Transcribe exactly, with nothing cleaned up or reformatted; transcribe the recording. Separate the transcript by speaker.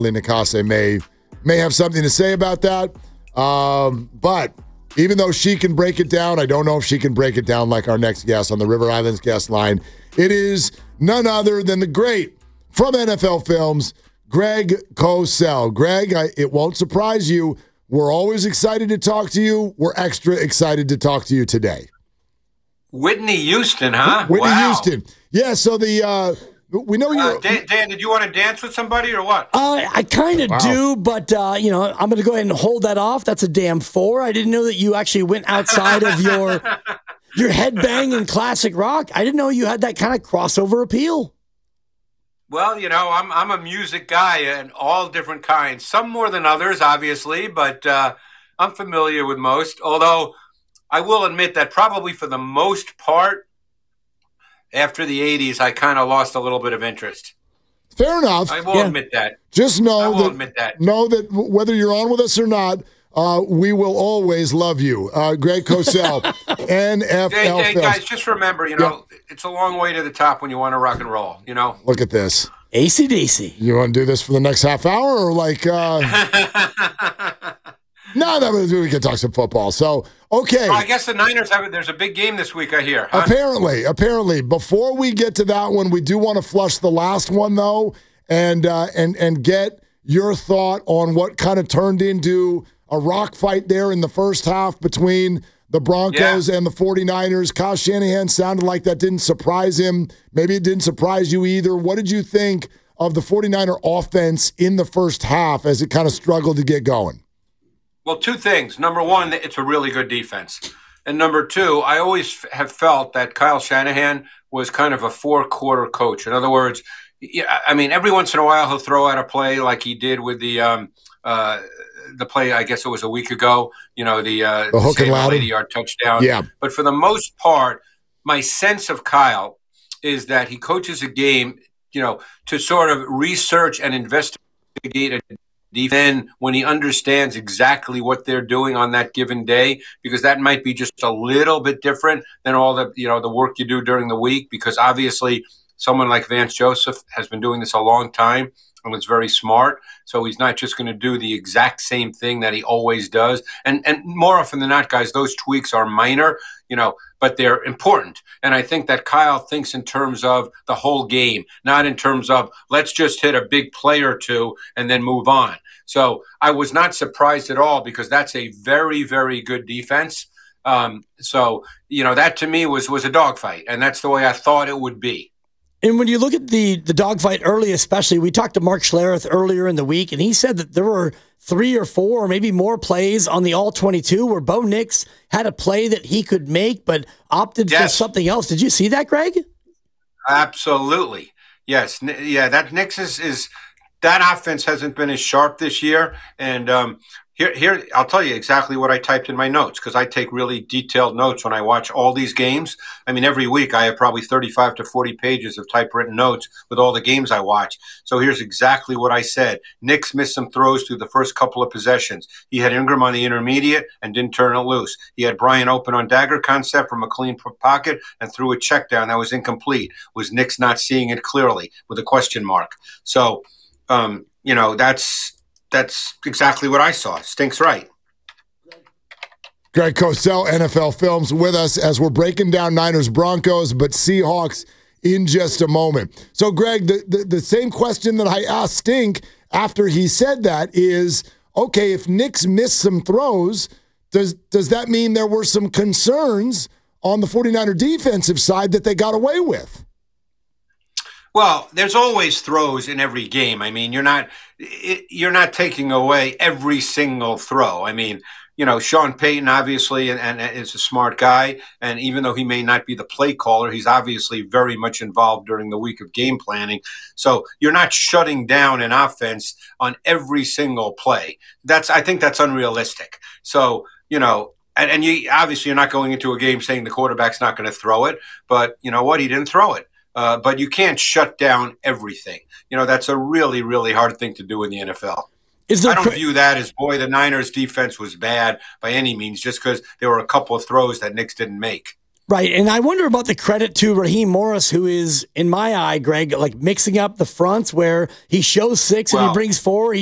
Speaker 1: Nicase may may have something to say about that. Um, but even though she can break it down, I don't know if she can break it down like our next guest on the River Islands guest line. It is none other than the great from N F L Films, Greg Cosell. Greg, I, it won't surprise you. We're always excited to talk to you. We're extra excited to talk to you today.
Speaker 2: Whitney Houston, huh?
Speaker 1: Whitney
Speaker 2: wow.
Speaker 1: Houston. Yeah, so the uh, we know you.
Speaker 2: Uh, Dan, Dan, did you want to dance with somebody or what?
Speaker 3: Uh, I kind of
Speaker 1: wow.
Speaker 3: do, but uh, you know, I'm going to go ahead and hold that off. That's a damn four. I didn't know that you actually went outside of your your headbang and classic rock. I didn't know you had that kind of crossover appeal.
Speaker 2: Well, you know, I'm I'm a music guy and all different kinds. Some more than others, obviously, but uh, I'm familiar with most. Although I will admit that probably for the most part, after the eighties, I kind of lost a little bit of interest.
Speaker 1: Fair enough.
Speaker 2: I will
Speaker 1: yeah.
Speaker 2: admit that.
Speaker 1: Just know
Speaker 2: I will
Speaker 1: that,
Speaker 2: admit that.
Speaker 1: Know that whether you're on with us or not, uh, we will always love you. Uh, Greg Cosell, N F L
Speaker 2: Hey, hey
Speaker 1: Films.
Speaker 2: guys, just remember, you know, yeah. it's a long way to the top when you want to rock and roll, you know?
Speaker 1: Look at this.
Speaker 3: A C D C.
Speaker 1: You want to do this for the next half hour or like... Uh... no, that was, we can talk some football. So, okay.
Speaker 2: Oh, I guess the Niners have it. There's a big game this week, I hear. Huh?
Speaker 1: Apparently, apparently. Before we get to that one, we do want to flush the last one, though, and uh, and and get your thought on what kind of turned into a rock fight there in the first half between the Broncos yeah. and the 49ers. Kyle Shanahan sounded like that didn't surprise him. Maybe it didn't surprise you either. What did you think of the 49er offense in the first half as it kind of struggled to get going?
Speaker 2: Well, two things. Number one, it's a really good defense. And number two, I always have felt that Kyle Shanahan was kind of a four-quarter coach. In other words, I mean, every once in a while he'll throw out a play like he did with the um, uh, the play, I guess it was a week ago, you know, the, uh,
Speaker 1: the hook and ladder
Speaker 2: eighty-yard touchdown.
Speaker 1: Yeah. But
Speaker 2: for the most part, my sense of Kyle is that he coaches a game, you know, to sort of research and investigate a then when he understands exactly what they're doing on that given day, because that might be just a little bit different than all the, you know, the work you do during the week, because obviously someone like Vance Joseph has been doing this a long time and was very smart. So he's not just going to do the exact same thing that he always does. And and more often than not, guys, those tweaks are minor, you know, but they're important. And I think that Kyle thinks in terms of the whole game, not in terms of let's just hit a big play or two and then move on. So I was not surprised at all because that's a very, very good defense. Um, so, you know, that to me was was a dogfight, and that's the way I thought it would be.
Speaker 3: And when you look at the the dogfight early, especially, we talked to Mark Schlereth earlier in the week, and he said that there were three or four or maybe more plays on the all twenty-two where Bo Nix had a play that he could make but opted yes. for something else. Did you see that, Greg?
Speaker 2: Absolutely. Yes. Yeah, that Nix is, is that offense hasn't been as sharp this year. And um, here, here I'll tell you exactly what I typed in my notes, because I take really detailed notes when I watch all these games. I mean, every week I have probably thirty-five to forty pages of typewritten notes with all the games I watch. So here's exactly what I said. Nix missed some throws through the first couple of possessions. He had Ingram on the intermediate and didn't turn it loose. He had Brian open on dagger concept from a clean pocket and threw a check down that was incomplete. Was Nix not seeing it clearly with a question mark? So, um, you know, that's That's exactly what I saw. Stinks right.
Speaker 1: Greg Cosell, N F L Films, with us as we're breaking down Niners Broncos, but Seahawks in just a moment. So, Greg, the, the, the same question that I asked Stink after he said that is, okay, if Nix missed some throws, does, does that mean there were some concerns on the 49er defensive side that they got away with?
Speaker 2: Well, there's always throws in every game. I mean, you're not you're not taking away every single throw. I mean, you know, Sean Payton obviously and, and is a smart guy, and even though he may not be the play caller, he's obviously very much involved during the week of game planning. So you're not shutting down an offense on every single play. That's I think that's unrealistic. So, you know, and, and you obviously you're not going into a game saying the quarterback's not going to throw it, but you know what? He didn't throw it. Uh, but you can't shut down everything. You know, that's a really, really hard thing to do in the N F L. Is there I don't cra- view that as, boy, the Niners' defense was bad by any means, just because there were a couple of throws that Nix didn't make.
Speaker 3: Right, and I wonder about the credit to Raheem Morris, who is, in my eye, Greg, like mixing up the fronts where he shows six
Speaker 2: Well,
Speaker 3: and he brings four.